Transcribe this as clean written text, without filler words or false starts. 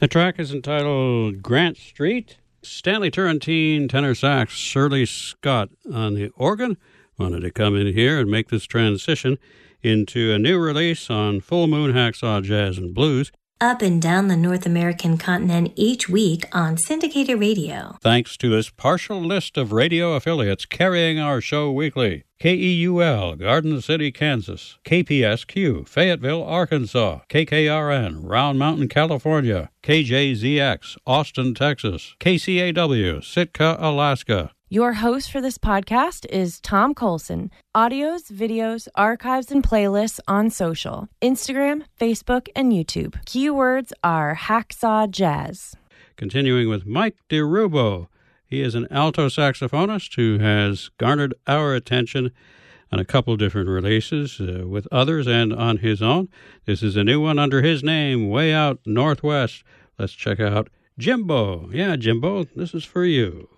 The track is entitled Grant Street. Stanley Turrentine, tenor sax, Shirley Scott on the organ. Wanted to come in here and make this transition into a new release on Full Moon Hacksaw Jazz and Blues. Up and down the North American continent each week on syndicated radio. Thanks to this partial list of radio affiliates carrying our show weekly. KEUL, Garden City, Kansas. KPSQ, Fayetteville, Arkansas. KKRN, Round Mountain, California. KJZX, Austin, Texas. KCAW, Sitka, Alaska. Your host for this podcast is Tom Colson. Audios, videos, archives, and playlists on social. Instagram, Facebook, and YouTube. Keywords are Hacksaw Jazz. Continuing with Mike DeRubo. He is an alto saxophonist who has garnered our attention on a couple different releases with others and on his own. This is a new one under his name, Way Out Northwest. Let's check out Jimbo. Yeah, Jimbo, this is for you.